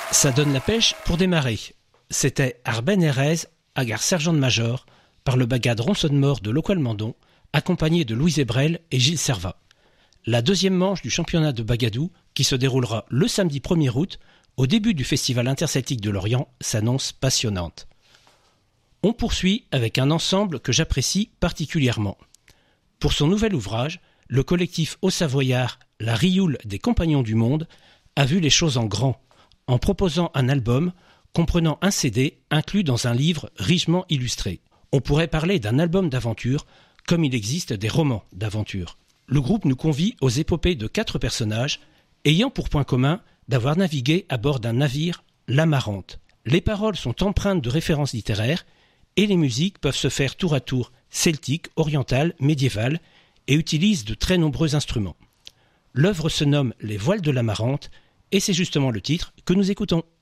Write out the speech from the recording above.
Ça donne la pêche pour démarrer. C'était Arben Erez, à gare sergent-de-major, par le bagad Ronson-Mort de Locoal-Mandon, accompagné de Louise Ebrel et Gilles Servat. La deuxième manche du championnat de Bagadou, qui se déroulera le samedi 1er août, au début du Festival interceltique de Lorient, s'annonce passionnante. On poursuit avec un ensemble que j'apprécie particulièrement. Pour son nouvel ouvrage, le collectif haut-savoyard La Rioule des Compagnons du Monde a vu les choses en grand, en proposant un album comprenant un CD inclus dans un livre richement illustré. On pourrait parler d'un album d'aventure, comme il existe des romans d'aventure. Le groupe nous convie aux épopées de 4 personnages, ayant pour point commun d'avoir navigué à bord d'un navire, l'Amarante. Les paroles sont empreintes de références littéraires, et les musiques peuvent se faire tour à tour celtiques, orientales, médiévales, et utilisent de très nombreux instruments. L'œuvre se nomme Les Voiles de l'Amarante, et c'est justement le titre que nous écoutons.